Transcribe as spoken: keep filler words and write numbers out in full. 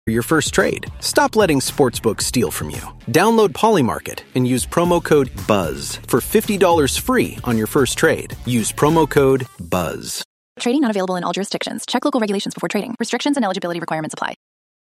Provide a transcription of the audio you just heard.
your first trade. Stop letting sportsbooks steal from you. Download Polymarket and use promo code BUZZ for fifty dollars free on your first trade. Use promo code BUZZ. Trading not available in all jurisdictions. Check local regulations before trading. Restrictions and eligibility requirements apply.